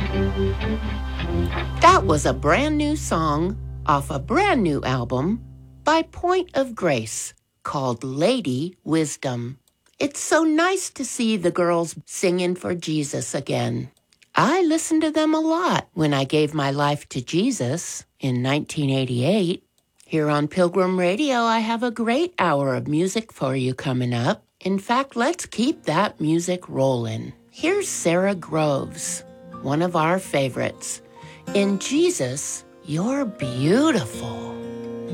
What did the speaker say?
That was a brand new song off a brand new album by Point of Grace called Lady Wisdom. It's so nice to see the girls singing for Jesus again. I listened to them a lot when I gave my life to Jesus in 1988. Here on Pilgrim Radio, I have a great hour of music for you coming up. In fact, let's keep that music rolling. Here's Sarah Groves, one of our favorites. In Jesus, you're beautiful.